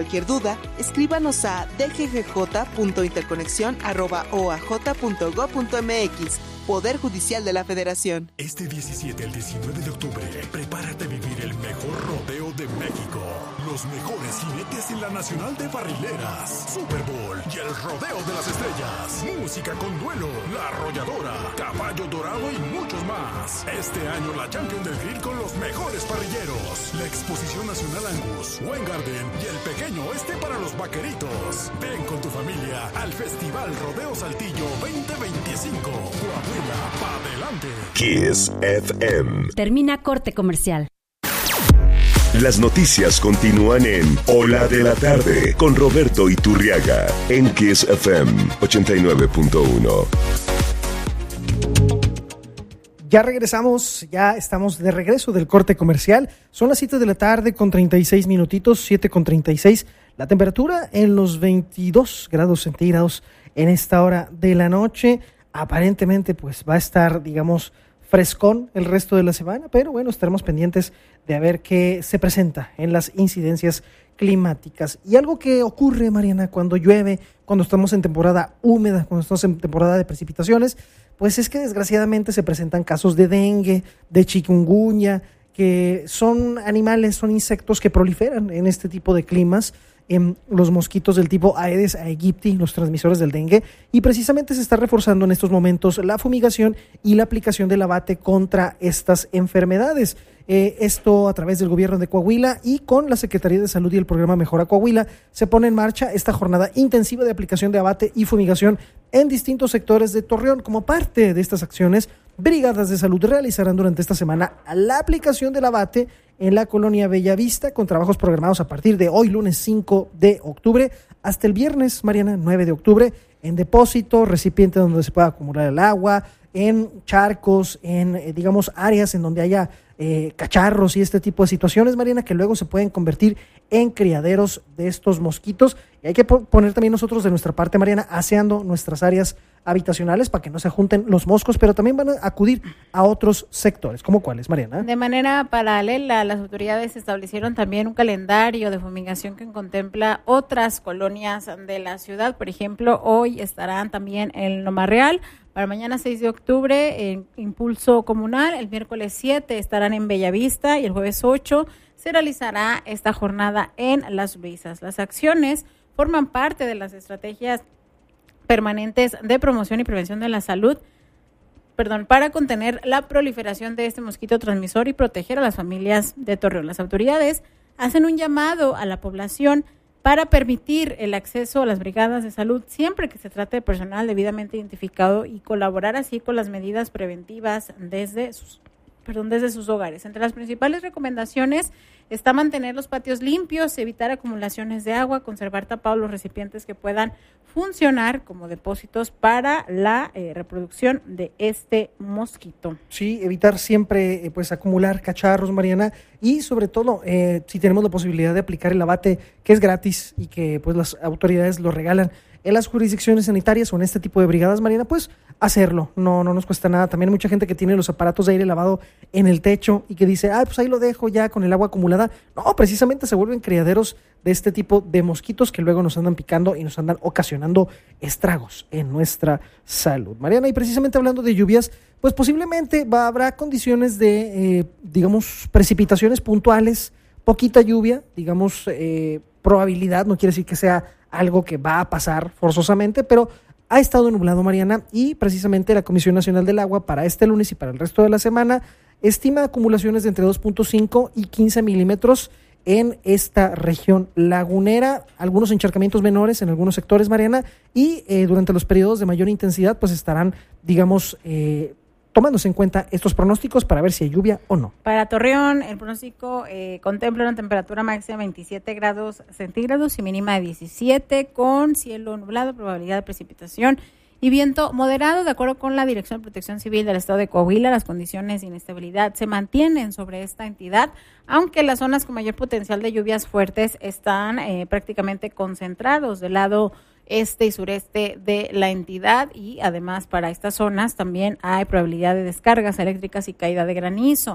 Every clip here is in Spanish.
Cualquier duda, escríbanos a dggj.interconexión@oaj.gov.mx. Poder Judicial de la Federación. Este 17 al 19 de octubre, prepárate a vivir el mejor rodeo de México. Los mejores jinetes en la Nacional de Barrileras, Super Bowl y el Rodeo de las Estrellas. Música con duelo, La Arrolladora, Caballo Dorado y muchos más. Este año la Champion del Grill con los mejores parrilleros. La Exposición Nacional Angus, Weingarten y el Pequeño Oeste para los vaqueritos. Ven con tu familia al Festival Rodeo Saltillo 2025. Coahuila, pa' adelante. Kiss FM. Termina corte comercial. Las noticias continúan en Hola de la Tarde con Roberto Iturriaga en Kiss FM 89.1. Ya regresamos, ya estamos de regreso del corte comercial. Son las 7 de la tarde con 36 minutitos, 7:36. La temperatura en los 22 grados centígrados en esta hora de la noche. Aparentemente pues va a estar, digamos, frescón el resto de la semana, pero bueno, estaremos pendientes de a ver qué se presenta en las incidencias climáticas. Y algo que ocurre, Mariana, cuando llueve, cuando estamos en temporada húmeda, cuando estamos en temporada de precipitaciones, pues es que desgraciadamente se presentan casos de dengue, de chikungunya, que son animales, son insectos que proliferan en este tipo de climas. Los mosquitos del tipo Aedes aegypti, los transmisores del dengue, y precisamente se está reforzando en estos momentos la fumigación y la aplicación del abate contra estas enfermedades. Esto a través del gobierno de Coahuila y con la Secretaría de Salud y el programa Mejora Coahuila se pone en marcha esta jornada intensiva de aplicación de abate y fumigación en distintos sectores de Torreón. Como parte de estas acciones, brigadas de salud realizarán durante esta semana la aplicación del abate en la colonia Bellavista, con trabajos programados a partir de hoy, lunes 5 de octubre, hasta el viernes, Mariana, 9 de octubre, en depósito, recipiente donde se pueda acumular el agua, en charcos, en, digamos, áreas en donde haya cacharros y este tipo de situaciones, Mariana, que luego se pueden convertir en criaderos de estos mosquitos. Y hay que poner también nosotros de nuestra parte, Mariana, aseando nuestras áreas habitacionales para que no se junten los moscos, pero también van a acudir a otros sectores. ¿Cómo cuáles, Mariana? De manera paralela, las autoridades establecieron también un calendario de fumigación que contempla otras colonias de la ciudad. Por ejemplo, hoy estarán también en Loma Real, para mañana 6 de octubre en Impulso Comunal, el miércoles 7 estarán en Bellavista y el jueves 8 se realizará esta jornada en Las Luisas. Las acciones forman parte de las estrategias permanentes de promoción y prevención de la salud, para contener la proliferación de este mosquito transmisor y proteger a las familias de Torreón. Las autoridades hacen un llamado a la población para permitir el acceso a las brigadas de salud siempre que se trate de personal debidamente identificado y colaborar así con las medidas preventivas desde sus hogares. Entre las principales recomendaciones está mantener los patios limpios, evitar acumulaciones de agua, conservar tapados los recipientes que puedan funcionar como depósitos para la reproducción de este mosquito. Sí, evitar siempre acumular cacharros, Mariana, y sobre todo si tenemos la posibilidad de aplicar el abate, que es gratis y que pues las autoridades lo regalan en las jurisdicciones sanitarias o en este tipo de brigadas, Mariana, pues hacerlo, no nos cuesta nada. También hay mucha gente que tiene los aparatos de aire lavado en el techo y que dice, pues ahí lo dejo ya con el agua acumulada. No, precisamente se vuelven criaderos de este tipo de mosquitos que luego nos andan picando y nos andan ocasionando estragos en nuestra salud. Mariana, y precisamente hablando de lluvias, pues posiblemente habrá condiciones de, precipitaciones puntuales, poquita lluvia, probabilidad, no quiere decir que sea algo que va a pasar forzosamente, pero ha estado nublado, Mariana, y precisamente la Comisión Nacional del Agua para este lunes y para el resto de la semana estima acumulaciones de entre 2.5 y 15 milímetros en esta región lagunera, algunos encharcamientos menores en algunos sectores, Mariana, y durante los periodos de mayor intensidad pues estarán, tomándose en cuenta estos pronósticos para ver si hay lluvia o no. Para Torreón, el pronóstico contempla una temperatura máxima de 27 grados centígrados y mínima de 17, con cielo nublado, probabilidad de precipitación y viento moderado. De acuerdo con la Dirección de Protección Civil del Estado de Coahuila, las condiciones de inestabilidad se mantienen sobre esta entidad, aunque las zonas con mayor potencial de lluvias fuertes están prácticamente concentrados del lado este y sureste de la entidad, y además para estas zonas también hay probabilidad de descargas eléctricas y caída de granizo.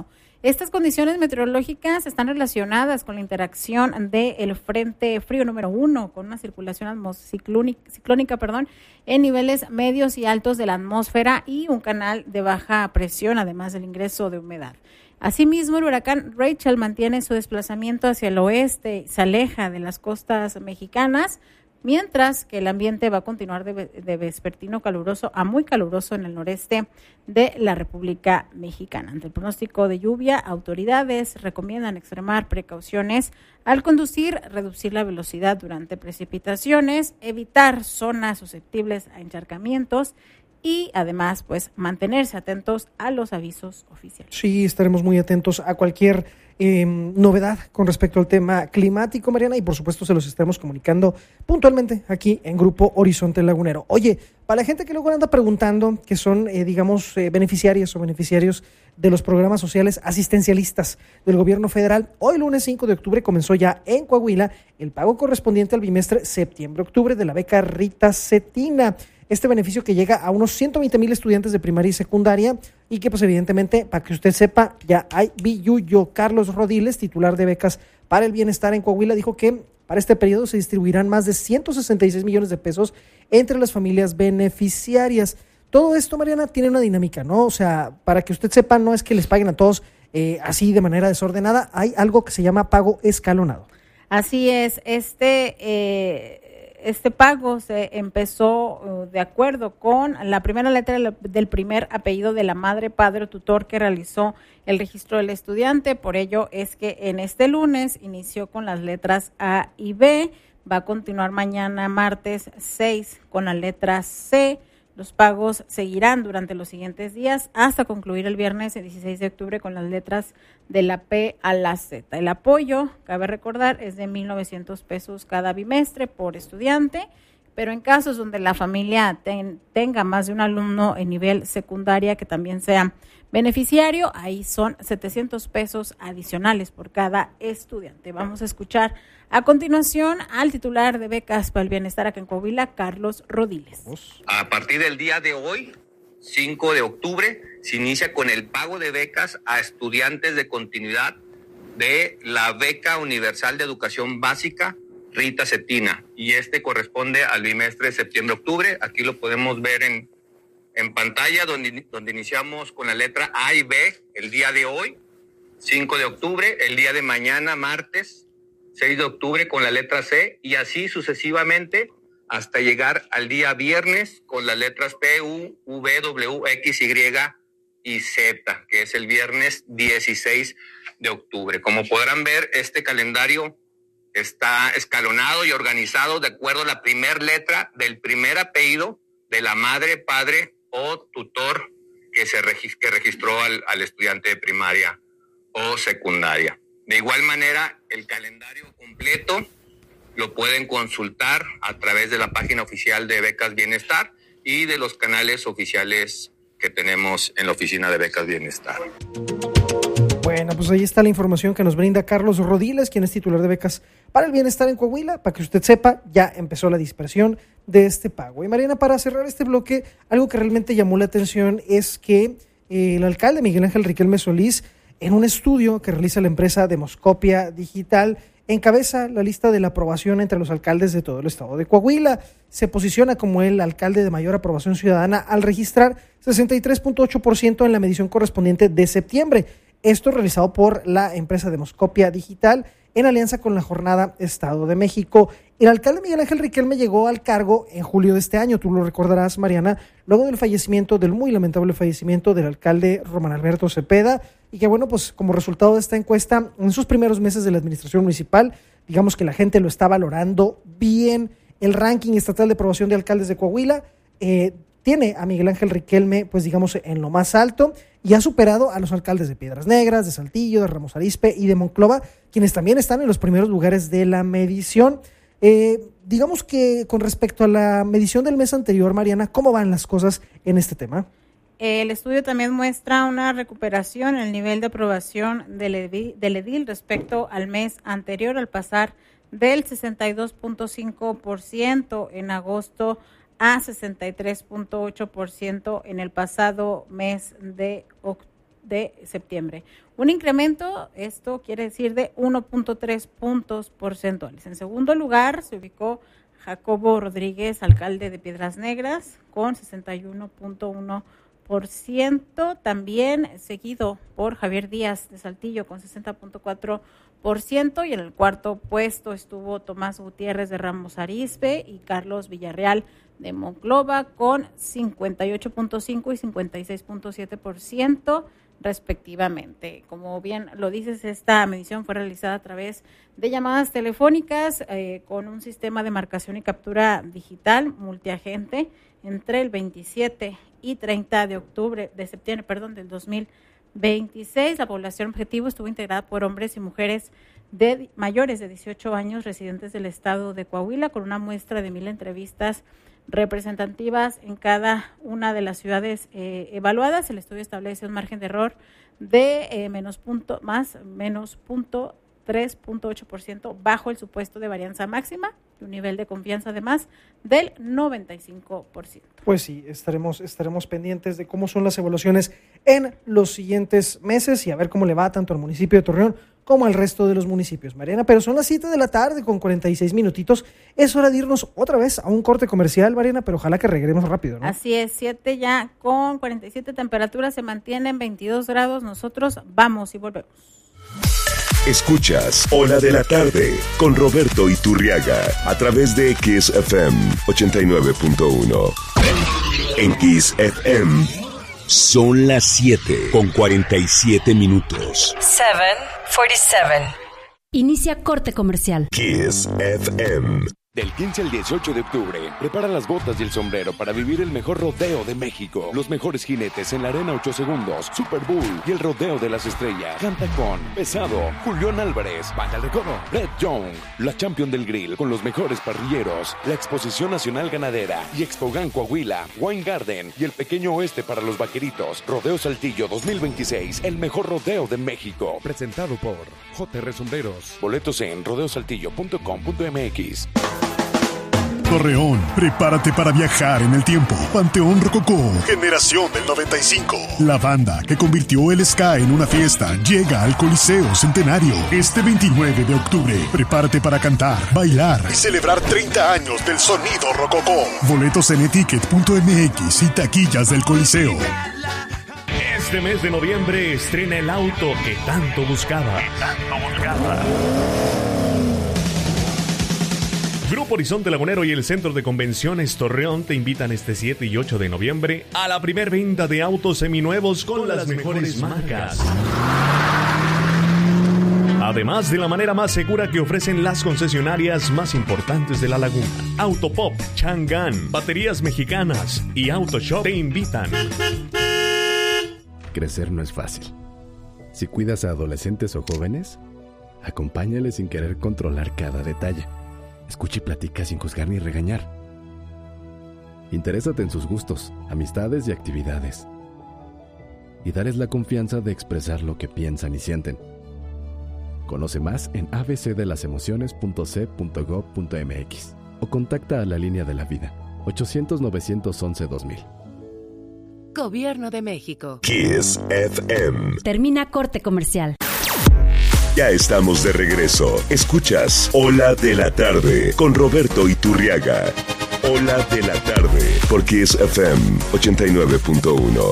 Estas condiciones meteorológicas están relacionadas con la interacción del Frente Frío número 1 con una circulación ciclónica, en niveles medios y altos de la atmósfera y un canal de baja presión, además del ingreso de humedad. Asimismo, el huracán Rachel mantiene su desplazamiento hacia el oeste y se aleja de las costas mexicanas, mientras que el ambiente va a continuar de vespertino caluroso a muy caluroso en el noreste de la República Mexicana. Ante el pronóstico de lluvia, autoridades recomiendan extremar precauciones al conducir, reducir la velocidad durante precipitaciones, evitar zonas susceptibles a encharcamientos y además, pues, mantenerse atentos a los avisos oficiales. Sí, estaremos muy atentos a cualquier novedad con respecto al tema climático, Mariana, y por supuesto se los estaremos comunicando puntualmente aquí en Grupo Horizonte Lagunero. Oye, para la gente que luego anda preguntando, que son, beneficiarias o beneficiarios de los programas sociales asistencialistas del gobierno federal, hoy lunes 5 de octubre comenzó ya en Coahuila el pago correspondiente al bimestre septiembre-octubre de la beca Rita Cetina. Este beneficio que llega a unos 120,000 estudiantes de primaria y secundaria y que pues evidentemente, para que usted sepa, ya hay billuyo. Carlos Rodiles, titular de becas para el bienestar en Coahuila, dijo que para este periodo se distribuirán más de 166 millones de pesos entre las familias beneficiarias. Todo esto, Mariana, tiene una dinámica, ¿no? O sea, para que usted sepa, no es que les paguen a todos así de manera desordenada, hay algo que se llama pago escalonado. Así es, este pago se empezó de acuerdo con la primera letra del primer apellido de la madre, padre o tutor que realizó el registro del estudiante. Por ello es que en este lunes inició con las letras A y B, va a continuar mañana martes 6 con la letra C. Los pagos seguirán durante los siguientes días hasta concluir el viernes 16 de octubre con las letras de la P a la Z. El apoyo, cabe recordar, es de 1,900 pesos cada bimestre por estudiante, pero en casos donde la familia tenga más de un alumno en nivel secundaria que también sea beneficiario, ahí son 700 pesos adicionales por cada estudiante. Vamos a escuchar a continuación al titular de Becas para el Bienestar acá en Coahuila, Carlos Rodiles. A partir del día de hoy, 5 de octubre, se inicia con el pago de becas a estudiantes de continuidad de la Beca Universal de Educación Básica Rita Cetina, y corresponde al bimestre septiembre-octubre. Aquí lo podemos ver en pantalla, donde iniciamos con la letra A y B el día de hoy, 5 de octubre, el día de mañana, martes, 6 de octubre, con la letra C, y así sucesivamente hasta llegar al día viernes con las letras P, U, V, W, X, Y y Z, que es el viernes 16 de octubre. Como podrán ver, este calendario está escalonado y organizado de acuerdo a la primera letra del primer apellido de la madre, padre o tutor que registró al estudiante de primaria o secundaria. De igual manera, el calendario completo lo pueden consultar a través de la página oficial de Becas Bienestar y de los canales oficiales que tenemos en la oficina de Becas Bienestar. Bueno, pues ahí está la información que nos brinda Carlos Rodiles, quien es titular de Becas para el Bienestar en Coahuila. Para que usted sepa, ya empezó la dispersión de este pago. Y Mariana, para cerrar este bloque, algo que realmente llamó la atención es que el alcalde Miguel Ángel Riquelme Solís, en un estudio que realiza la empresa Demoscopia Digital, encabeza la lista de la aprobación entre los alcaldes de todo el estado de Coahuila. Se posiciona como el alcalde de mayor aprobación ciudadana al registrar 63.8% en la medición correspondiente de septiembre. Esto realizado por la empresa Demoscopia Digital en alianza con la Jornada Estado de México. El alcalde Miguel Ángel Riquelme llegó al cargo en julio de este año, tú lo recordarás, Mariana, luego del muy lamentable fallecimiento del alcalde Román Alberto Cepeda, y que bueno, pues como resultado de esta encuesta, en sus primeros meses de la administración municipal, digamos que la gente lo está valorando bien. El ranking estatal de aprobación de alcaldes de Coahuila tiene a Miguel Ángel Riquelme, pues digamos, en lo más alto, y ha superado a los alcaldes de Piedras Negras, de Saltillo, de Ramos Arizpe y de Monclova, quienes también están en los primeros lugares de la medición. Digamos que con respecto a la medición del mes anterior, Mariana, ¿cómo van las cosas en este tema? El estudio también muestra una recuperación en el nivel de aprobación del edil respecto al mes anterior, al pasar del 62.5% en agosto a 63.8% en el pasado mes de de septiembre. Un incremento, esto quiere decir de 1.3 puntos porcentuales. En segundo lugar se ubicó Jacobo Rodríguez, alcalde de Piedras Negras, con 61.1%, también seguido por Javier Díaz de Saltillo con 60.4%, y en el cuarto puesto estuvo Tomás Gutiérrez de Ramos Arizpe y Carlos Villarreal de Monclova con 58.5 y 56.7% respectivamente. Como bien lo dices, esta medición fue realizada a través de llamadas telefónicas con un sistema de marcación y captura digital multiagente entre el 27 y 30 de septiembre del 2026. La población objetivo estuvo integrada por hombres y mujeres mayores de 18 años residentes del estado de Coahuila, con una muestra de 1,000 entrevistas representativas en cada una de las ciudades evaluadas. El estudio establece un margen de error de menos 3.8% bajo el supuesto de varianza máxima y un nivel de confianza además del 95%. Pues sí, estaremos pendientes de cómo son las evaluaciones en los siguientes meses y a ver cómo le va tanto al municipio de Torreón como al resto de los municipios, Mariana. Pero son las 7 de la tarde con 46 minutitos. Es hora de irnos otra vez a un corte comercial, Mariana, pero ojalá que regresemos rápido, ¿no? Así es, 7 ya con 47, temperatura se mantiene en 22 grados. Nosotros vamos y volvemos. Escuchas Ola de la Tarde con Roberto Iturriaga a través de XFM 89.1. En XFM son las 7 con 47 minutos. 7:47. Inicia corte comercial. Kiss FM. Del 15 al 18 de octubre, prepara las botas y el sombrero para vivir el mejor rodeo de México. Los mejores jinetes en la Arena 8 Segundos, Super Bowl y el Rodeo de las Estrellas. Canta con Pesado, Julián Álvarez, Banda El Recodo, Red Young, la Champion del Grill con los mejores parrilleros, la Exposición Nacional Ganadera y Expogan Coahuila, Wine Garden y el Pequeño Oeste para los Vaqueritos. Rodeo Saltillo 2026, el mejor rodeo de México. Presentado por JR Sombreros. Boletos en rodeosaltillo.com.mx. Torreón, prepárate para viajar en el tiempo. Panteón Rococó, generación del 95. La banda que convirtió el ska en una fiesta llega al Coliseo Centenario este 29 de octubre. Prepárate para cantar, bailar y celebrar 30 años del sonido Rococó. Boletos en eticket.mx y taquillas del Coliseo. Este mes de noviembre estrena el auto que tanto buscaba. Grupo Horizonte Lagunero y el Centro de Convenciones Torreón te invitan este 7 y 8 de noviembre a la primer venta de autos seminuevos con las mejores marcas. Además de la manera más segura que ofrecen las concesionarias más importantes de la laguna. Autopop, Chang'an, Baterías Mexicanas y Autoshop te invitan. Crecer no es fácil. Si cuidas a adolescentes o jóvenes, acompáñales sin querer controlar cada detalle. Escucha y platica sin juzgar ni regañar. Interésate en sus gustos, amistades y actividades. Y darles la confianza de expresar lo que piensan y sienten. Conoce más en abcdelasemociones.c.gov.mx o contacta a la Línea de la Vida, 800-911-2000. Gobierno de México. Kiss FM. Termina corte comercial. Ya estamos de regreso. Escuchas Ola de la Tarde con Roberto Iturriaga. Ola de la Tarde por Kiss FM 89.1.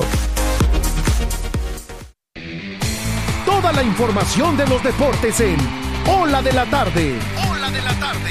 Toda la información de los deportes en Ola de la Tarde. Ola de la Tarde.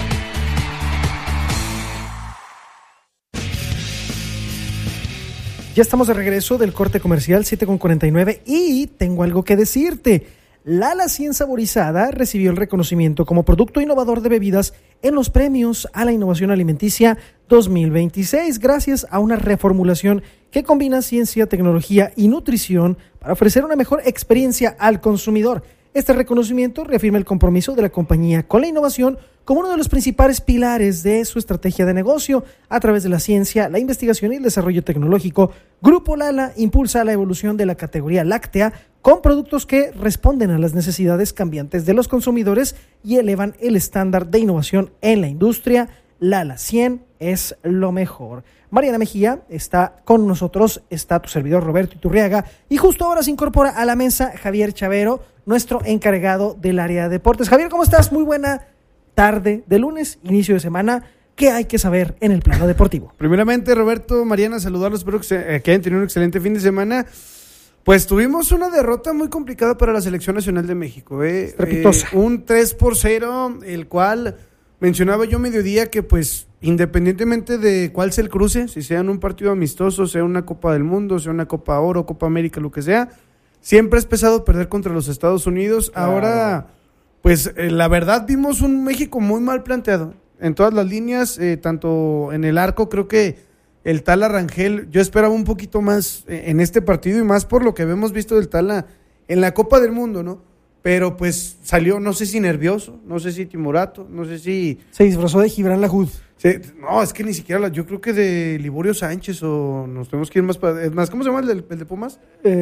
Ya estamos de regreso del corte comercial 7:49 y tengo algo que decirte. Lala 100 Saborizada recibió el reconocimiento como producto innovador de bebidas en los premios a la innovación alimenticia 2026 gracias a una reformulación que combina ciencia, tecnología y nutrición para ofrecer una mejor experiencia al consumidor. Este reconocimiento reafirma el compromiso de la compañía con la innovación como uno de los principales pilares de su estrategia de negocio. A través de la ciencia, la investigación y el desarrollo tecnológico, Grupo Lala impulsa la evolución de la categoría láctea con productos que responden a las necesidades cambiantes de los consumidores y elevan el estándar de innovación en la industria. Lala 100 es lo mejor. Mariana Mejía está con nosotros, está tu servidor Roberto Iturriaga, y justo ahora se incorpora a la mesa Javier Chavero, nuestro encargado del área de deportes. Javier, ¿cómo estás? Muy buena tarde de lunes, inicio de semana. ¿Qué hay que saber en el plano deportivo? Primeramente, Roberto, Mariana, saludarlos, espero que hayan tenido un excelente fin de semana. Pues tuvimos una derrota muy complicada para la Selección Nacional de México. Estrepitosa. Un 3-0, el cual mencionaba yo mediodía que pues independientemente de cuál sea el cruce, si sea en un partido amistoso, sea una Copa del Mundo, sea una Copa Oro, Copa América, lo que sea, siempre es pesado perder contra los Estados Unidos. Claro. Ahora, pues la verdad vimos un México muy mal planteado en todas las líneas, tanto en el arco, creo que el Tala Rangel, yo esperaba un poquito más en este partido y más por lo que hemos visto del Tala en la Copa del Mundo, ¿no? Pero pues salió, no sé si nervioso, no sé si timorato, no sé si... Se disfrazó de Gibran Lahoud. No, es que ni siquiera, yo creo que de Liborio Sánchez o nos tenemos que ir más para... Es más, ¿cómo se llama el de Pumas?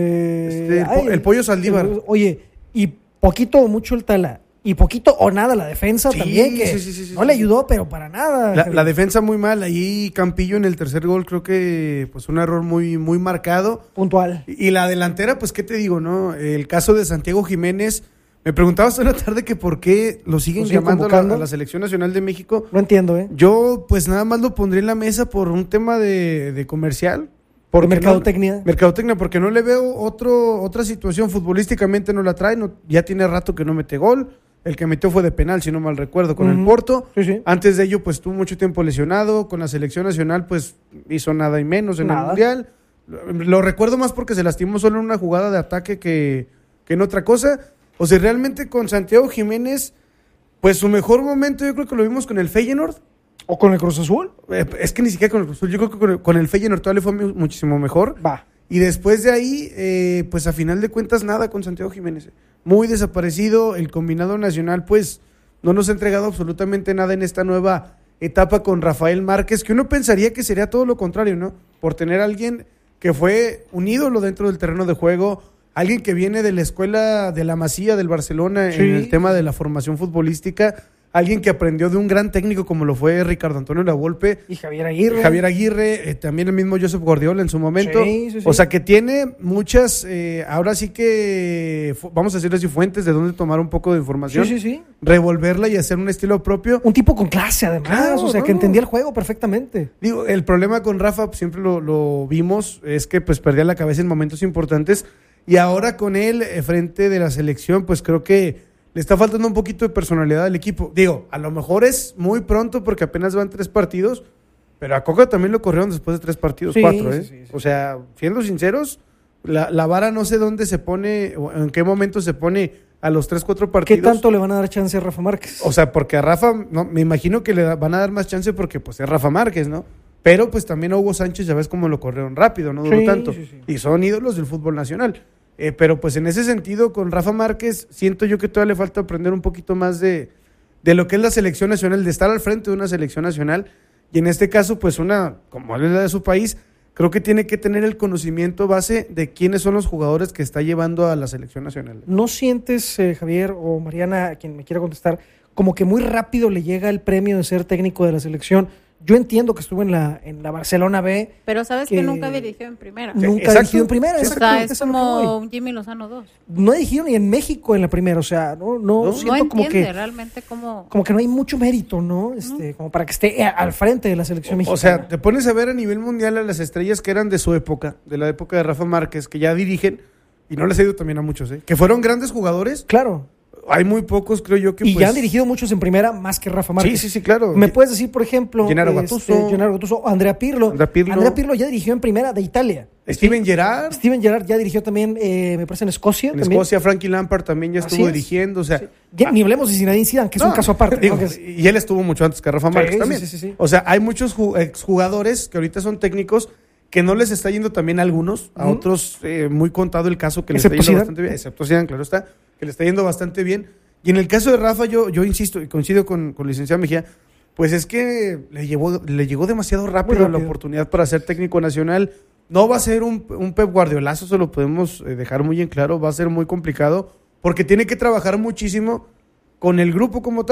El Pollo Saldívar. Oye, y poquito o mucho el Tala, y poquito o nada la defensa también, que sí, no le ayudó, pero para nada. La defensa muy mal, ahí Campillo en el tercer gol creo que pues un error muy, muy marcado. Puntual. Y la delantera, pues qué te digo, ¿no? El caso de Santiago Jiménez, me preguntaba hasta la tarde que por qué lo siguen llamando a la Selección Nacional de México. No entiendo, Yo pues nada más lo pondré en la mesa por un tema de comercial. Por mercadotecnia. Mercadotecnia, porque no le veo otra situación, futbolísticamente no la trae, ya tiene rato que no mete gol. El que metió fue de penal, si no mal recuerdo, con el Porto. Sí. Antes de ello, pues tuvo mucho tiempo lesionado. Con la Selección Nacional, pues hizo nada y menos en el Mundial. Lo recuerdo más porque se lastimó solo en una jugada de ataque que en otra cosa. O sea, realmente con Santiago Jiménez, pues su mejor momento yo creo que lo vimos con el Feyenoord. ¿O con el Cruz Azul? Es que ni siquiera con el Cruz Azul. Yo creo que con el Feyenoord todavía fue muchísimo mejor. Va. Y después de ahí, pues a final de cuentas nada con Santiago Jiménez. Muy desaparecido, el combinado nacional pues no nos ha entregado absolutamente nada en esta nueva etapa con Rafael Márquez, que uno pensaría que sería todo lo contrario, ¿no? Por tener a alguien que fue un ídolo dentro del terreno de juego, alguien que viene de la escuela de la Masía del Barcelona en el tema de la formación futbolística, alguien que aprendió de un gran técnico como lo fue Ricardo Antonio Lavolpe. Y Javier Aguirre. También el mismo Josep Guardiola en su momento. Sí. O sea que tiene muchas, ahora sí que, vamos a decirlo así, fuentes de donde tomar un poco de información. Sí. Revolverla y hacer un estilo propio. Un tipo con clase además, claro, que entendía el juego perfectamente. Digo, el problema con Rafa, siempre lo vimos, es que pues perdía la cabeza en momentos importantes. Y ahora con él, frente de la selección, pues creo que le está faltando un poquito de personalidad al equipo. Digo, a lo mejor es muy pronto porque apenas van 3 partidos, pero a Coca también lo corrieron después de 3 partidos, 4, Sí. O sea, siendo sinceros, la vara no sé dónde se pone, o en qué momento se pone a los 3-4 partidos. ¿Qué tanto le van a dar chance a Rafa Márquez? O sea, porque a Rafa, no, me imagino que le van a dar más chance porque pues es Rafa Márquez, ¿no? Pero pues también a Hugo Sánchez, ya ves cómo lo corrieron rápido, no duró tanto. Sí. Y son ídolos del fútbol nacional. Pero pues en ese sentido, con Rafa Márquez, siento yo que todavía le falta aprender un poquito más de lo que es la selección nacional, de estar al frente de una selección nacional. Y en este caso, pues como es la de su país, creo que tiene que tener el conocimiento base de quiénes son los jugadores que está llevando a la selección nacional. ¿No sientes, Javier o Mariana, quien me quiera contestar, como que muy rápido le llega el premio de ser técnico de la selección? Yo entiendo que estuvo en la Barcelona B. Pero sabes que nunca había dirigido en primera. Nunca ha dirigido en primera. O sea, es como un Jimmy Lozano 2. No ha dirigido ni en México en la primera. O sea, no siento como que realmente como que no hay mucho mérito, ¿no? Como para que esté al frente de la selección mexicana. O sea, te pones a ver a nivel mundial a las estrellas que eran de su época, de la época de Rafa Márquez, que ya dirigen, y no les ha ido también a muchos, que fueron grandes jugadores. Claro. Hay muy pocos, creo yo, que y ya han dirigido muchos en primera más que Rafa Márquez. Sí, claro. ¿Me puedes decir, por ejemplo, Gennaro Gattuso, Andrea Pirlo? Andrea Pirlo ya dirigió en primera de Italia. Steven Gerrard ya dirigió también, me parece, en Escocia. Escocia, Frankie Lampard también ya estuvo dirigiendo. O sea, ni hablemos de Zinedine Zidane, que es un caso aparte. Y él estuvo mucho antes que Rafa Márquez también. Sí. O sea, hay muchos exjugadores que ahorita son técnicos que no les está yendo también a algunos, a otros muy contado el caso que les está yendo bastante bien. Excepto Zidane, claro está, que le está yendo bastante bien. Y en el caso de Rafa, yo insisto y coincido con licenciado Mejía, pues es que le llegó demasiado rápido la oportunidad para ser técnico nacional. No va a ser un Pep Guardiolazo, se lo podemos dejar muy en claro, va a ser muy complicado, porque tiene que trabajar muchísimo con el grupo como tal.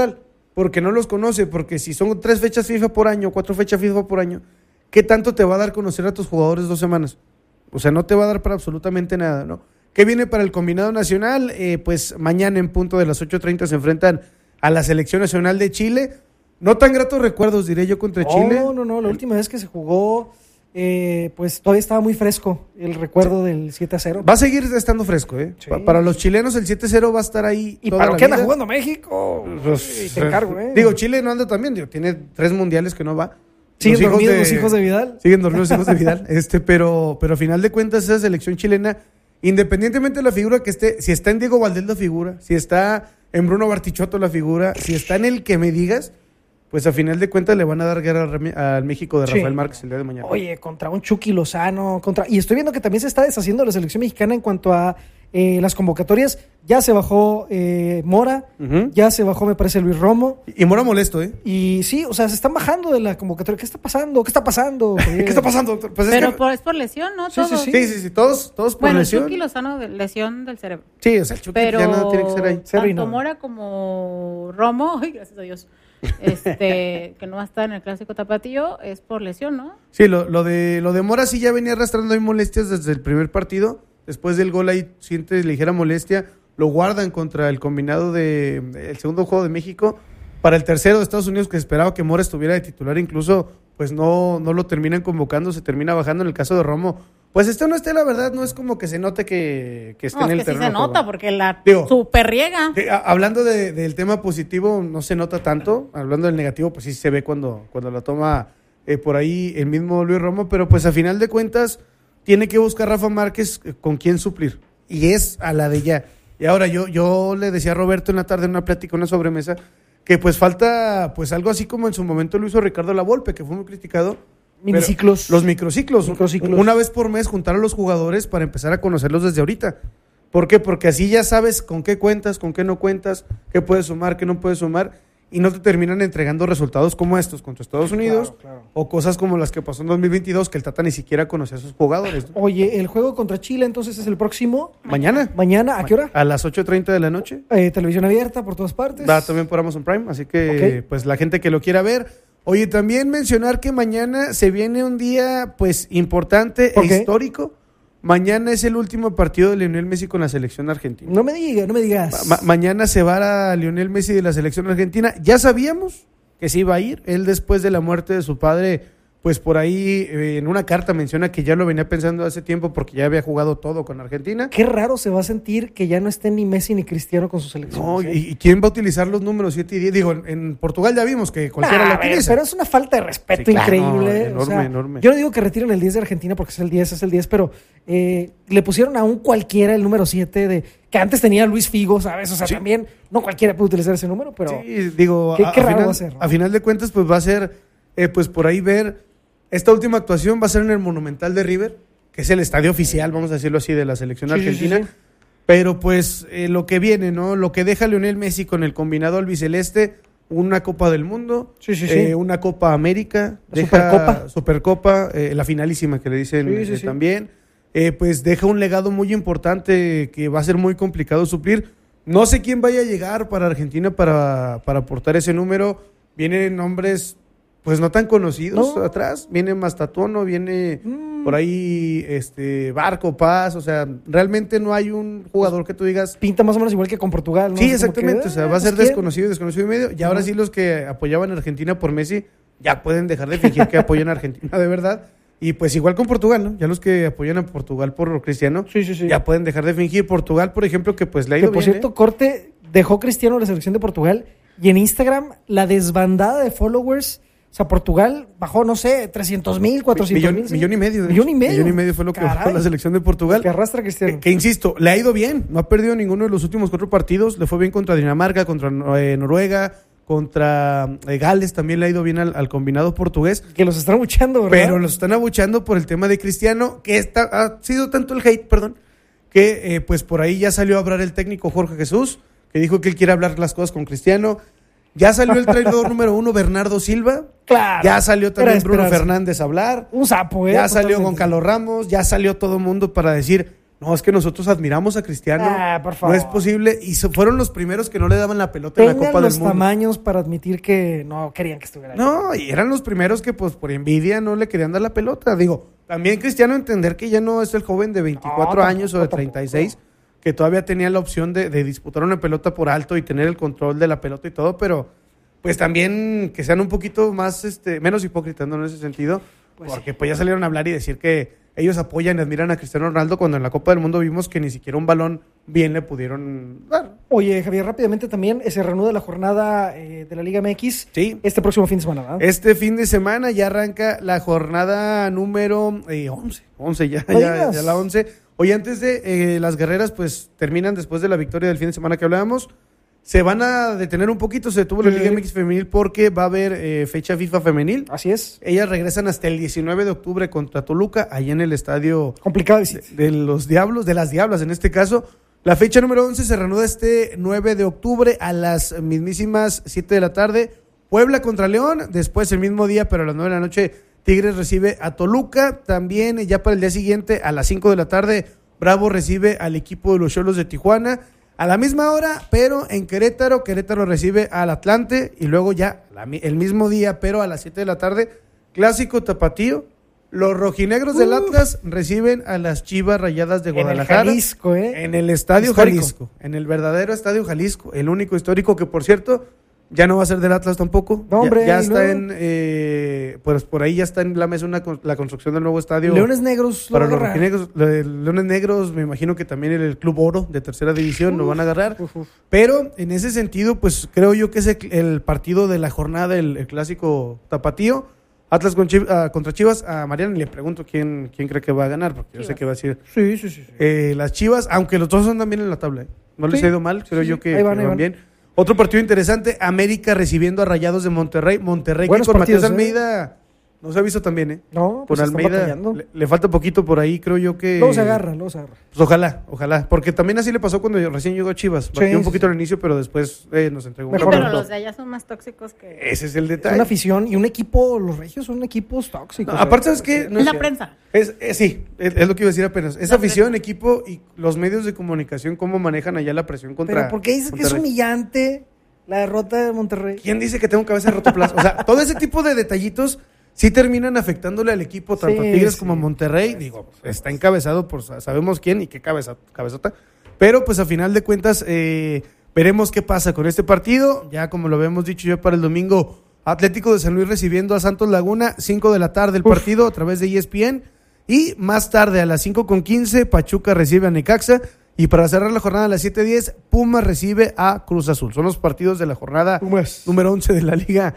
porque no los conoce, porque si son 3 fechas FIFA por año, 4 fechas FIFA por año, ¿qué tanto te va a dar conocer a tus jugadores 2 semanas? O sea, no te va a dar para absolutamente nada, ¿no? ¿Qué viene para el combinado nacional? Pues mañana en punto de las 8:30 se enfrentan a la selección nacional de Chile. No tan gratos recuerdos, diré yo, contra Chile. No, la última vez que se jugó, pues todavía estaba muy fresco el recuerdo del 7-0. Va a seguir estando fresco, ¿eh? Sí. Para los chilenos el 7-0 va a estar ahí. ¿Y para qué anda jugando México? Pues, te encargo, ¿eh? Digo, Chile no anda tan bien, tiene 3 mundiales que no va. ¿Siguen dormidos los hijos de Vidal? Siguen dormidos los hijos de Vidal. Pero a final de cuentas esa selección chilena, independientemente de la figura que esté, si está en Diego Valdés la figura, si está en Bruno Bartichotto la figura, si está en el que me digas, pues a final de cuentas le van a dar guerra al México de Rafael Márquez el día de mañana. Oye, contra un Chucky Lozano, y estoy viendo que también se está deshaciendo la selección mexicana en cuanto a las convocatorias. Ya se bajó Mora, ya se bajó, me parece, Luis Romo. Y Mora molesto, ¿eh? Y sí, o sea, se están bajando de la convocatoria. ¿Qué está pasando? ¿Qué está pasando? ¿Qué está pasando, doctor? Pues pero es por lesión, ¿no? Sí, todos por lesión. Bueno, Chucky Lozano, lesión del cerebro. Sí, o sea, el Chucky ya no tiene que ser ahí. Tanto Mora como Romo, ay, gracias a Dios, que no va a estar en el Clásico Tapatío, es por lesión, ¿no? Sí, lo de Mora sí ya venía arrastrando ahí molestias desde el primer partido. Después del gol ahí siente ligera molestia. Lo guardan contra el combinado el segundo juego de México. Para el tercero de Estados Unidos, que esperaba que Mora estuviera de titular, incluso pues no lo terminan convocando, se termina bajando. En el caso de Romo, pues no esté, la verdad, no es como que se note que esté en el terreno. Sí se nota, porque super riega. Hablando del tema positivo, no se nota tanto. Hablando del negativo, pues sí se ve cuando la toma por ahí el mismo Luis Romo, pero pues a final de cuentas tiene que buscar Rafa Márquez con quién suplir, y es a la de ya. Y ahora yo le decía a Roberto en la tarde en una plática, una sobremesa, que pues falta pues algo así como en su momento lo hizo Ricardo Lavolpe, que fue muy criticado. Miniciclos. Los microciclos. Una vez por mes juntar a los jugadores para empezar a conocerlos desde ahorita. ¿Por qué? Porque así ya sabes con qué cuentas, con qué no cuentas, qué puedes sumar, qué no puedes sumar, y no te terminan entregando resultados como estos contra Estados Unidos, claro. O cosas como las que pasó en 2022, que el Tata ni siquiera conocía a sus jugadores, ¿no? Oye, el juego contra Chile entonces es el próximo... Mañana, ¿a qué hora? A las 8:30 de la noche. Televisión abierta por todas partes. Va también por Amazon Prime, así que pues la gente que lo quiera ver. Oye, también mencionar que mañana se viene un día pues importante e histórico. Mañana es el último partido de Lionel Messi con la selección argentina. No me digas. Mañana se va a Lionel Messi de la selección argentina. Ya sabíamos que se iba a ir. Él, después de la muerte de su padre, pues por ahí en una carta menciona que ya lo venía pensando hace tiempo porque ya había jugado todo con Argentina. Qué raro se va a sentir que ya no estén ni Messi ni Cristiano con su selección. No, ¿y quién va a utilizar los números 7 y 10? Digo, en Portugal ya vimos que cualquiera lo utiliza. Pero es una falta de respeto increíble. No, enorme. Yo no digo que retiren el 10 de Argentina porque es el 10, pero le pusieron a un cualquiera el número 7 que antes tenía Luis Figo, ¿sabes? O sea, también no cualquiera puede utilizar ese número, pero... Sí, digo, qué raro va a ser, ¿no? A final de cuentas, pues va a ser, pues por ahí ver... Esta última actuación va a ser en el Monumental de River, que es el estadio oficial, vamos a decirlo así, de la selección argentina. Sí. Pero pues lo que viene, ¿no? Lo que deja Lionel Messi con el combinado albiceleste, una Copa del Mundo, una Copa América, Supercopa, la finalísima que le dicen también. Pues deja un legado muy importante que va a ser muy complicado suplir. No sé quién vaya a llegar para Argentina para aportar ese número. Vienen nombres... pues no tan conocidos atrás, viene Mastatono, viene por ahí Barco, Paz, o sea, realmente no hay un jugador que tú digas... Pinta más o menos igual que con Portugal, ¿no? Sí, exactamente, o sea, va a ser desconocido y medio, y ahora sí los que apoyaban a Argentina por Messi ya pueden dejar de fingir que apoyan a Argentina de verdad, y pues igual con Portugal, ¿no? Ya los que apoyan a Portugal por Cristiano, ya pueden dejar de fingir. Portugal, por ejemplo, que pues le ha ido bien. Por cierto, Corte dejó Cristiano la selección de Portugal, y en Instagram la desbandada de followers... O sea, Portugal bajó, no sé, 300,000, 400,000. Millón y medio. Millón y medio fue lo que bajó la selección de Portugal. Que arrastra Cristiano. Que insisto, le ha ido bien. No ha perdido ninguno de los últimos 4 partidos. Le fue bien contra Dinamarca, contra Noruega, contra Gales. También le ha ido bien al combinado portugués. Que los están abuchando, ¿verdad? Pero los están abuchando por el tema de Cristiano, que ha sido tanto el hate, que pues por ahí ya salió a hablar el técnico Jorge Jesús, que dijo que él quiere hablar las cosas con Cristiano. Ya salió el traidor número 1, Bernardo Silva. Claro. Ya salió también Bruno Fernández a hablar. Un sapo, Ya salió Goncalo Ramos. Ya salió todo el mundo para decir, no, es que nosotros admiramos a Cristiano. Por favor. No es posible. Y fueron los primeros que no le daban la pelota en la Copa del Mundo. Los tamaños para admitir que no querían que estuviera ahí. No, y eran los primeros que pues por envidia no le querían dar la pelota. Digo, también Cristiano entender que ya no es el joven de 24 años o de 36, que todavía tenía la opción de disputar una pelota por alto y tener el control de la pelota y todo, pero pues también que sean un poquito más, menos hipócritas, ¿no? En ese sentido, porque pues ya salieron a hablar y decir que ellos apoyan y admiran a Cristiano Ronaldo cuando en la Copa del Mundo vimos que ni siquiera un balón bien le pudieron dar. Oye, Javier, rápidamente también se reanuda la jornada de la Liga MX. Sí. Este próximo fin de semana, ¿verdad? Este fin de semana ya arranca la jornada número 11 ya la 11. Oye, antes de las guerreras, pues terminan después de la victoria del fin de semana que hablábamos. Se van a detener un poquito, se detuvo la Liga MX femenil porque va a haber fecha FIFA femenil. Así es. Ellas regresan hasta el 19 de octubre contra Toluca, ahí en el estadio complicado de los Diablos, de las Diablas en este caso. La fecha número 11 se reanuda este 9 de octubre a las mismísimas 7 de la tarde. Puebla contra León, después el mismo día, pero a las 9 de la noche, Tigres recibe a Toluca. También ya para el día siguiente, a las 5 de la tarde, Bravo recibe al equipo de los Xolos de Tijuana. A la misma hora, pero en Querétaro recibe al Atlante y luego ya el mismo día, pero a las 7 de la tarde, clásico tapatío. Los rojinegros del Atlas reciben a las Chivas Rayadas de Guadalajara. En el Jalisco, En el Estadio Jalisco, en el verdadero Estadio Jalisco, el único histórico que, por cierto, ya no va a ser del Atlas tampoco. No, hombre, ya está pues por ahí ya está en la mesa la construcción del nuevo estadio. Leones Negros para los rojinegros. Leones Negros, me imagino que también el Club Oro de tercera división lo van a agarrar. Pero en ese sentido, pues creo yo que es el partido de la jornada, el clásico tapatío. Atlas contra Chivas. A Mariana le pregunto quién cree que va a ganar, porque yo sé que va a decir sí. Las Chivas, aunque los dos andan bien en la tabla. No les ha ido mal, creo yo que van bien. Otro partido interesante, América recibiendo a Rayados de Monterrey. Monterrey que con Matías Almeida no se ha visto tan bien, ¿eh? No, pues con Almeida le falta poquito por ahí, creo yo que... Luego se agarra. Pues ojalá, porque también así le pasó cuando recién llegó a Chivas. Batió un poquito al inicio, pero después nos entregó mejor. Pero los de allá son más tóxicos que... Ese es el detalle. Es una afición y un equipo, los regios son equipos tóxicos. No, aparte, ¿sabes qué? No, la prensa. Sí, es lo que iba a decir apenas. Esa afición, equipo y los medios de comunicación, cómo manejan allá la presión contra... Pero ¿por qué dices que es humillante la derrota de Monterrey? ¿Quién dice que tengo cabeza de rotoplas? O sea, todo ese tipo de detallitos sí terminan afectándole al equipo, tanto a Tigres como a Monterrey. Digo, está encabezado por sabemos quién y qué cabezota. Pero pues a final de cuentas veremos qué pasa con este partido. Ya como lo habíamos dicho yo para el domingo, Atlético de San Luis recibiendo a Santos Laguna, 5 de la tarde el partido a través de ESPN. Y más tarde a las 5:15 Pachuca recibe a Necaxa. Y para cerrar la jornada a las 7:10, Pumas recibe a Cruz Azul. Son los partidos de la jornada número 11 de la Liga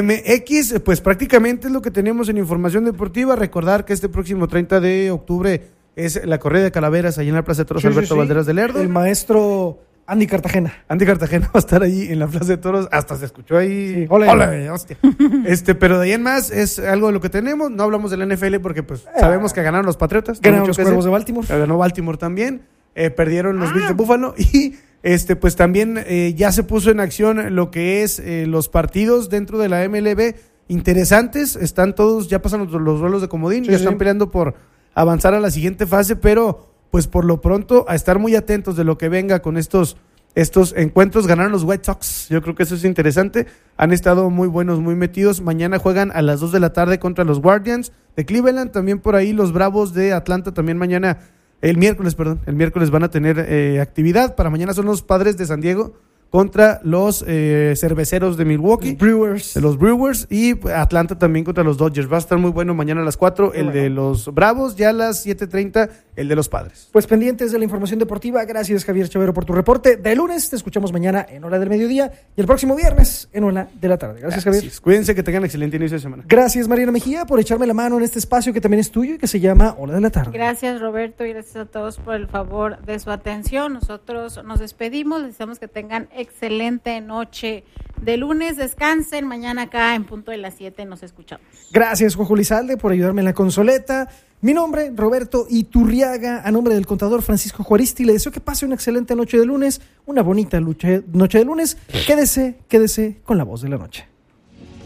MX. Pues prácticamente es lo que tenemos en información deportiva. Recordar que este próximo 30 de octubre es la corrida de calaveras allá en la Plaza de Toros Alberto Valderas de Lerdo. El maestro Andy Cartagena va a estar ahí en la Plaza de Toros. Hasta se escuchó ahí. Hola, hostia. Pero de ahí en más es algo de lo que tenemos. No hablamos de la NFL porque pues sabemos que ganaron los Patriotas. Ganaron los Cuervos de Baltimore. Ganó Baltimore también. Perdieron los Bills de Buffalo y pues también ya se puso en acción lo que es los partidos dentro de la MLB interesantes. Están todos, ya pasan los duelos de comodín, ya están peleando por avanzar a la siguiente fase, pero pues por lo pronto a estar muy atentos de lo que venga con estos encuentros. Ganaron los White Sox, yo creo que eso es interesante. Han estado muy buenos, muy metidos. Mañana juegan a las 2 de la tarde contra los Guardians de Cleveland. También por ahí los Bravos de Atlanta, también mañana... El miércoles van a tener actividad. Para mañana son los Padres de San Diego contra los Cerveceros de Milwaukee. Los Brewers. Y Atlanta también contra los Dodgers. Va a estar muy bueno mañana a las 4 de los Bravos. Ya a las 7:30 el de los Padres. Pues pendientes de la información deportiva. Gracias, Javier Chavero, por tu reporte. De lunes te escuchamos mañana en hora del mediodía y el próximo viernes en hora de la tarde. Gracias, Javier. Cuídense, que tengan excelente inicio de semana. Gracias, Mariana Mejía, por echarme la mano en este espacio que también es tuyo y que se llama Hora de la Tarde. Gracias, Roberto, y gracias a todos por el favor de su atención. Nosotros nos despedimos. Les deseamos que tengan excelente noche de lunes. Descansen. Mañana acá en punto de las 7 nos escuchamos. Gracias, Juanjo Lizalde, por ayudarme en la consoleta. Mi nombre, Roberto Iturriaga, a nombre del contador Francisco Juaristi, le deseo que pase una excelente noche de lunes, una bonita noche de lunes. Quédese con la voz de la noche.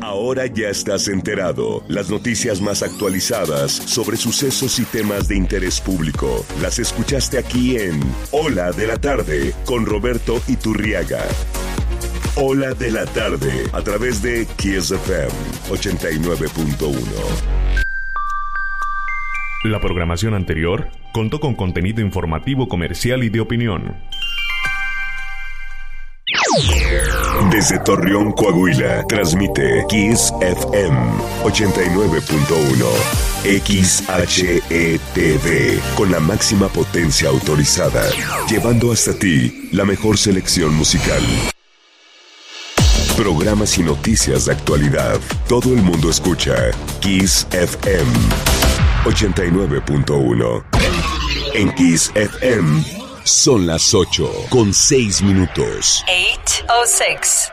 Ahora ya estás enterado. Las noticias más actualizadas sobre sucesos y temas de interés público las escuchaste aquí en Hola de la Tarde con Roberto Iturriaga. Hola de la Tarde a través de Kiss FM 89.1. La programación anterior contó con contenido informativo, comercial y de opinión. Desde Torreón, Coahuila, transmite Kiss FM 89.1 XHETV con la máxima potencia autorizada, llevando hasta ti la mejor selección musical. Programas y noticias de actualidad. Todo el mundo escucha Kiss FM 89.1. En Kiss FM son las 8:06. 8:06.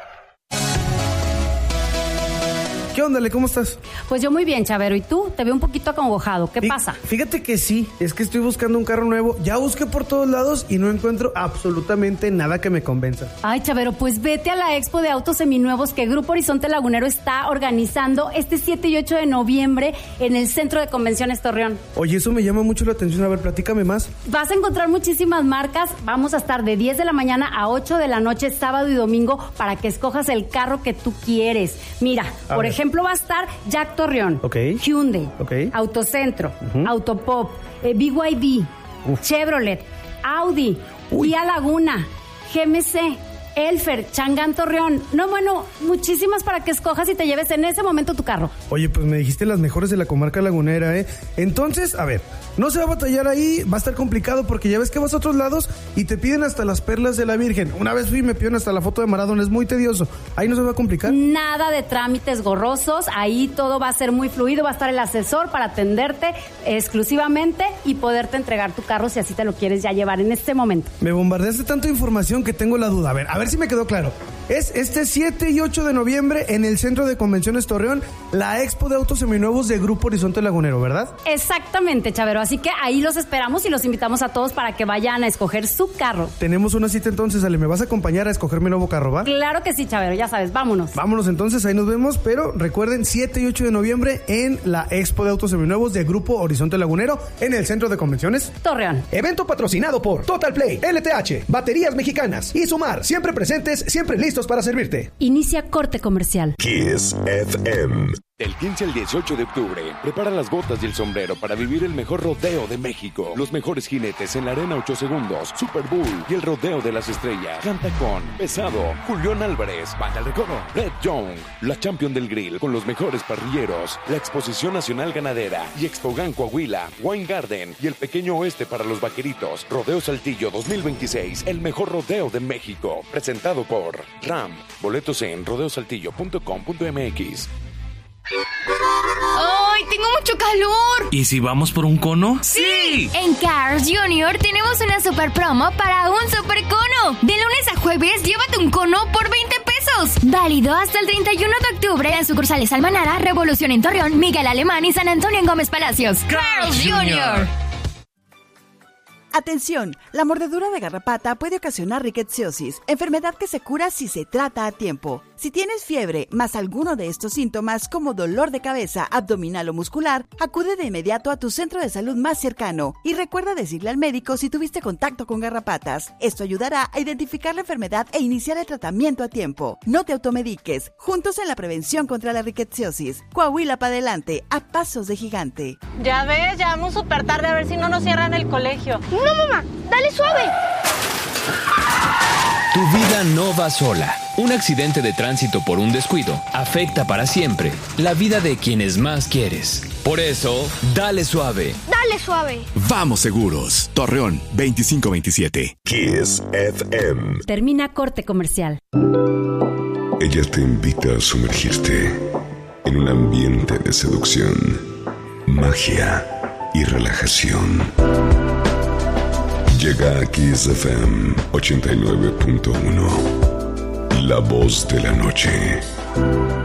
¿Qué onda, Ale? ¿Cómo estás? Pues yo muy bien, Chavero. ¿Y tú? Te veo un poquito acongojado. ¿Qué pasa? Fíjate que sí, es que estoy buscando un carro nuevo. Ya busqué por todos lados y no encuentro absolutamente nada que me convenza. Ay, Chavero, pues vete a la Expo de Autos Seminuevos que Grupo Horizonte Lagunero está organizando este 7 y 8 de noviembre en el Centro de Convenciones Torreón. Oye, eso me llama mucho la atención. A ver, platícame más. Vas a encontrar muchísimas marcas. Vamos a estar de 10 de la mañana a 8 de la noche, sábado y domingo, para que escojas el carro que tú quieres. Mira, por ejemplo, va a estar Jack Torreón, Hyundai, Autocentro, Autopop, BYD, Chevrolet, Audi, Kia Laguna, GMC, Elfer, Changán Torreón. No, bueno, muchísimas para que escojas y te lleves en ese momento tu carro. Oye, pues me dijiste las mejores de la comarca lagunera, ¿eh? Entonces, a ver, no se va a batallar ahí, va a estar complicado porque ya ves que vas a otros lados y te piden hasta las perlas de la Virgen. Una vez fui y me pidieron hasta la foto de Maradona, es muy tedioso. Ahí no se va a complicar. Nada de trámites gorrosos, ahí todo va a ser muy fluido, va a estar el asesor para atenderte exclusivamente y poderte entregar tu carro si así te lo quieres ya llevar en este momento. Me bombardeaste tanta información que tengo la duda. A ver si me quedó claro. Es este 7 y 8 de noviembre en el Centro de Convenciones Torreón, la Expo de Autos Seminuevos de Grupo Horizonte Lagunero, ¿verdad? Exactamente, Chavero. Así que ahí los esperamos y los invitamos a todos para que vayan a escoger su carro. Tenemos una cita entonces, Ale. ¿Me vas a acompañar a escoger mi nuevo carro, va? Claro que sí, Chavero. Ya sabes, vámonos. Vámonos entonces, ahí nos vemos. Pero recuerden, 7 y 8 de noviembre en la Expo de Autos Seminuevos de Grupo Horizonte Lagunero en el Centro de Convenciones Torreón. Evento patrocinado por Total Play, LTH, Baterías Mexicanas y Sumar. Siempre presentes, siempre listos para servirte. Inicia corte comercial. Kiss FM. Del 15 al 18 de octubre, prepara las botas y el sombrero para vivir el mejor rodeo de México. Los mejores jinetes en la Arena 8 Segundos, Super Bowl y el Rodeo de las Estrellas. Canta con Pesado, Julián Álvarez, Banda El Recodo, Red Young, la Champion del Grill con los mejores parrilleros, la Exposición Nacional Ganadera y Expogan Coahuila, Wine Garden y el Pequeño Oeste para los Vaqueritos. Rodeo Saltillo 2026, el mejor rodeo de México. Presentado por RAM. Boletos en rodeosaltillo.com.mx. ¡Ay, tengo mucho calor! ¿Y si vamos por un cono? ¡Sí! En Cars Junior tenemos una super promo para un super cono. De lunes a jueves, llévate un cono por 20 pesos. Válido hasta el 31 de octubre en sucursales Almanara, Revolución en Torreón, Miguel Alemán y San Antonio en Gómez Palacios. Cars Junior. Atención, la mordedura de garrapata puede ocasionar rickettsiosis, enfermedad que se cura si se trata a tiempo. Si tienes fiebre más alguno de estos síntomas como dolor de cabeza, abdominal o muscular, acude de inmediato a tu centro de salud más cercano y recuerda decirle al médico si tuviste contacto con garrapatas. Esto ayudará a identificar la enfermedad e iniciar el tratamiento a tiempo. No te automediques, juntos en la prevención contra la rickettsiosis. Coahuila para adelante, a pasos de gigante. Ya ves, ya vamos súper tarde, a ver si no nos cierran el colegio. No, mamá, dale suave. Tu vida no va sola. Un accidente de tránsito por un descuido afecta para siempre la vida de quienes más quieres. Por eso, dale suave. Dale suave. Vamos seguros. Torreón 2527. Kiss FM. Termina corte comercial. Ella te invita a sumergirte en un ambiente de seducción, magia y relajación. Llega a Kiss FM 89.1, la voz de la noche.